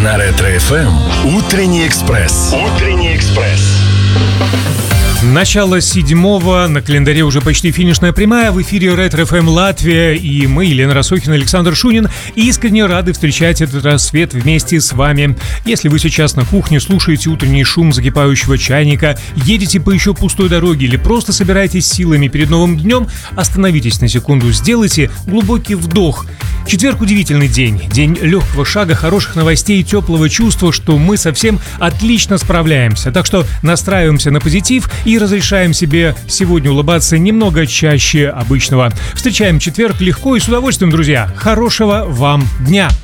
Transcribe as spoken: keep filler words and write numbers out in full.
На Ретро-эф эм «Утренний экспресс». «Утренний экспресс». Начало седьмого, на календаре уже почти финишная прямая. В эфире Ретро-эф эм Латвия, и мы, Елена Росохина, Александр Шунин, искренне рады встречать этот рассвет вместе с вами. Если вы сейчас на кухне слушаете утренний шум закипающего чайника, едете по еще пустой дороге или просто собираетесь силами перед новым днем, остановитесь на секунду, сделайте глубокий вдох. Четверг — удивительный день. День легкого шага, хороших новостей и теплого чувства, что мы совсем отлично справляемся. Так что настраиваемся на позитив и разрешаем себе сегодня улыбаться немного чаще обычного. Встречаем четверг легко и с удовольствием, друзья. Хорошего вам дня!